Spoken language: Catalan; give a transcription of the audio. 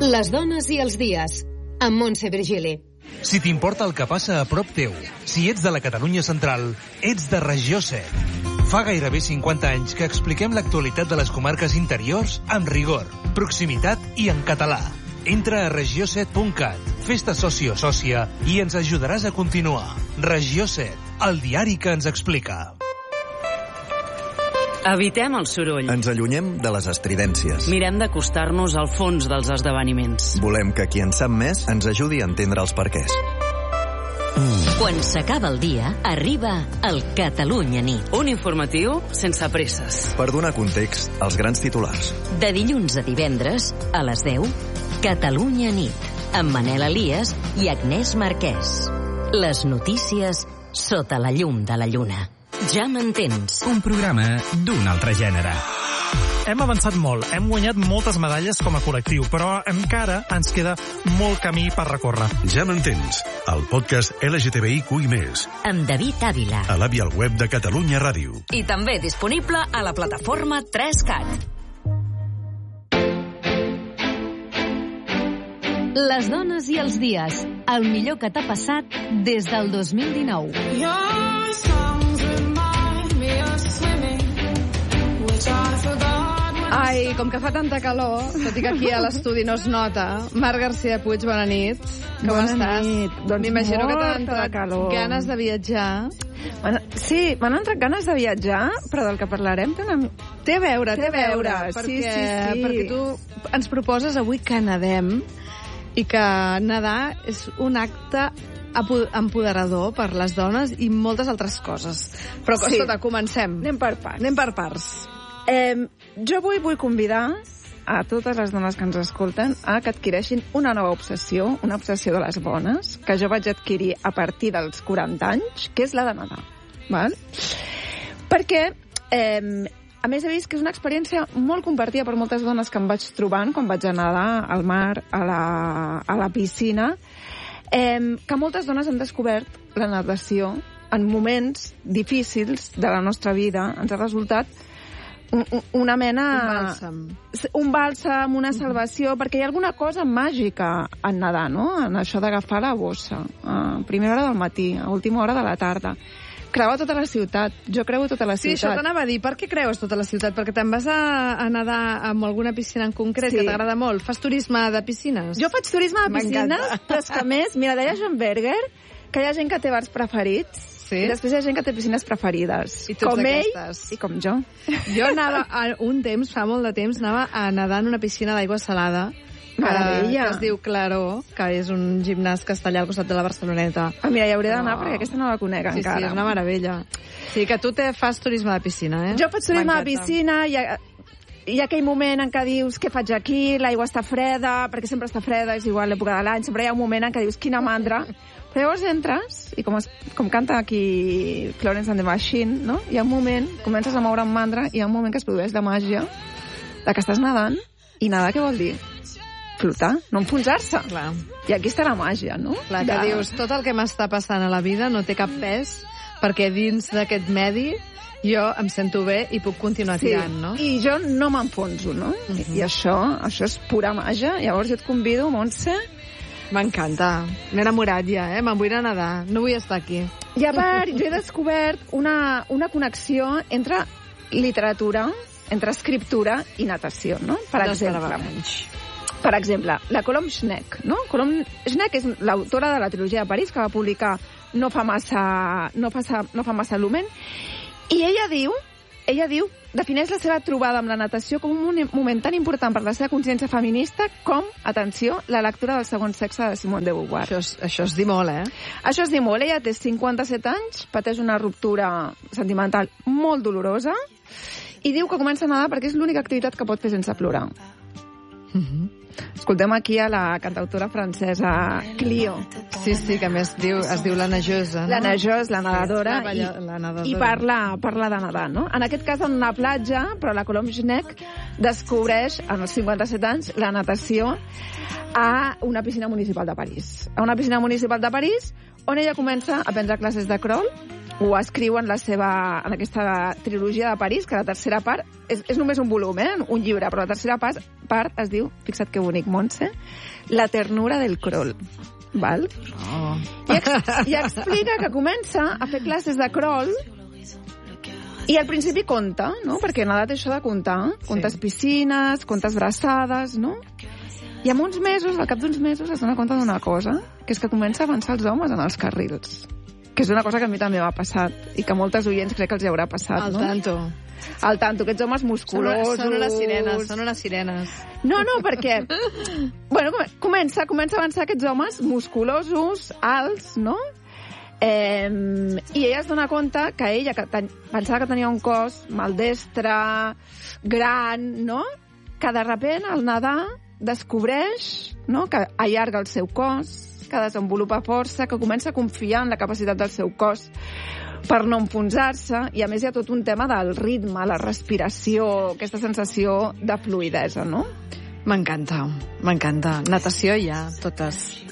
Les dones i els dies, amb Montse Virgili. Si t'importa el que passa a prop teu, si ets de la Catalunya central, ets de Regió 7. Fa gairebé 50 anys que expliquem l'actualitat de les comarques interiors amb rigor, proximitat i en català. Entra a regió7.cat, fes-te soci o sòcia i ens ajudaràs a continuar. Regió 7, el diari que ens explica. Evitem el soroll. Ens allunyem de les estridències. Mirem d'acostar-nos al fons dels esdeveniments. Volem que qui en sap més ens ajudi a entendre els perquès. Quan s'acaba el dia, arriba el Catalunya Nit. Un informatiu sense presses. Per donar context als grans titulars. De dilluns a divendres, a les 10, Catalunya Nit, amb Manel Elias i Agnès Marquès. Les notícies sota la llum de la lluna. Ja m'entens. Un programa d'un altre gènere. Hem avançat molt, hem guanyat moltes medalles com a col·lectiu, però encara ens queda molt camí per recórrer. Ja m'entens, el podcast LGTBIQ+. Amb David Ávila. A l'app i al web de Catalunya Ràdio. I també disponible a la plataforma 3CAT. Les dones i els dies, el millor que t'ha passat des del 2019. Ai, com que fa tanta calor, tot i que aquí a l'estudi no es nota, Marc García Puig, bona nit. Com estàs? Doncs m'imagino que t'han entrat ganes de viatjar. Sí, m'han entrat ganes de viatjar, però del que parlarem té a veure, perquè, perquè tu ens proposes avui que nedem, i que nedar és un acte empoderador per les dones i moltes altres coses. Però, escolta, comencem. Anem per parts. Jo avui vull convidar a totes les dones que ens escolten a que adquireixin una nova obsessió, una obsessió de les bones, que jo vaig adquirir a partir dels 40 anys, que és la de nedar. Val? Perquè, a més, he vist que és una experiència molt compartida per moltes dones que em vaig trobant quan vaig a nedar al mar, a la piscina, que moltes dones han descobert la natació en moments difícils de la nostra vida. Ens ha resultat una mena... Un bàlsam, una salvació, perquè hi ha alguna cosa màgica en nedar, no? En això d'agafar la bossa a primera hora del matí, a última hora de la tarda. Creu tota la ciutat. Jo creu tota la ciutat. Sí, això t'anava a dir. Per què creus tota la ciutat? Perquè te'n vas a nedar amb alguna piscina en concret que t'agrada molt? Fas turisme de piscines? Jo faig turisme de piscines, però és que a més, mira, deia John Berger que hi ha gent que té bars preferits i després hi ha gent que té piscines preferides. I tots com aquestes. Ell i com jo. Jo anava, fa molt de temps, anava a nedar en una piscina d'aigua salada que es diu Claró, que és un gimnàs que està allà al costat de la Barceloneta. Mira, hi hauré d'anar perquè aquesta no la conec encara. Sí, és una meravella. Sí, que tu fas turisme de piscina, eh? Jo faig turisme de piscina, hi ha aquell moment en què dius què faig aquí, l'aigua està freda, perquè sempre està freda, és igual l'època de l'any, sempre hi ha un moment en què dius quina mandra, però llavors entres, i com canta aquí Florence and the Machine, no? Hi ha un moment, comences a moure amb mandra, i hi ha un moment que es produeix de màgia, de que estàs nedant, i nedar què vol dir? Flotar, no enfonsar-se. Clar. I aquí està la màgia, no? Clar, que dius, tot el que m'està passant a la vida no té cap pes, perquè dins d'aquest medi jo em sento bé i puc continuar tirant, no? I jo no m'enfonso, no? I això és pura màgia. Llavors jo et convido, Montse. M'encanta. M'he enamorat ja, me'n vull anar a nedar. No vull estar aquí. I a part, jo he descobert una connexió entre literatura, entre escriptura i natació, no? Per exemple, la Colom Schneck, no? Colom Schneck és l'autora de la trilogia de París, que va publicar no fa massa lumen, i ella diu, defineix la seva trobada amb la natació com un moment tan important per la seva consciència feminista com, atenció, la lectura del Segon sexe de Simone de Beauvoir. Això és dir molt, eh? Això és dir molt. Ella té 57 anys, pateix una ruptura sentimental molt dolorosa i diu que comença a nedar perquè és l'única activitat que pot fer sense plorar. Escoltem aquí a la cantautora francesa Clio. Sí, que a més es diu la Nageuse, no? La Nageuse, la nedadora, nedadora. I parla de nedar, no? En aquest cas en una platja, però la Colom Schneck descobreix, als 57 anys, la natació a una piscina municipal de París. A una piscina municipal de París, on ella comença a prendre classes de crawl, ho escriu en aquesta trilogia de París, que la tercera part és només un volum, un llibre, però la tercera part es diu, fixa't que bonic, Montse, La ternura del crawl. Val? Oh. I explica que comença a fer classes de crawl i al principi conta, no? Perquè en edat això de comptar, comptes piscines, comptes braçades, no? I en uns mesos, al cap d'uns mesos, es dona compte d'una cosa, que és que comença a avançar els homes en els carrils. Que és una cosa que a mi també m'ha passat i que a moltes oients crec que els hi haurà passat, no? Al tanto, aquests homes musculosos... Són unes sirenes. No, perquè... Bueno, comença a avançar aquests homes musculosos, alts, no? I ella es dona compte que ella, que pensava que tenia un cos maldestre, gran, no? Que de sobte, al nedar, descobreix, no?, que allarga el seu cos, que desenvolupa força, que comença a confiar en la capacitat del seu cos per no enfonsar-se, i a més hi ha tot un tema del ritme, la respiració, aquesta sensació de fluïdesa, no? M'encanta. Natació ja, totes.